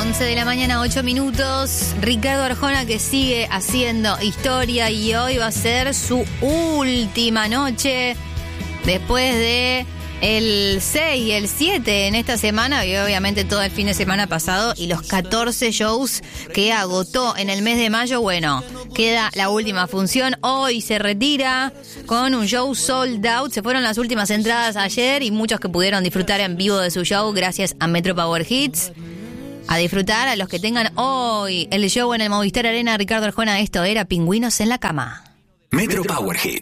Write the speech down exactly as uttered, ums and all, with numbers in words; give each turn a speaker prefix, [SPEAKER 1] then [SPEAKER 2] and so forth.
[SPEAKER 1] once de la mañana, ocho minutos. Ricardo Arjona, que sigue haciendo historia y hoy va a ser su última noche después de el seis y el siete en esta semana y obviamente todo el fin de semana pasado y los catorce shows que agotó en el mes de mayo. Bueno, queda la última función. Hoy se retira con un show sold out. Se fueron las últimas entradas ayer y muchos que pudieron disfrutar en vivo de su show gracias a Metro Power Hits. A disfrutar a los que tengan hoy el show en el Movistar Arena. Ricardo Arjona, esto era Pingüinos en la Cama.
[SPEAKER 2] Metro Power Hits.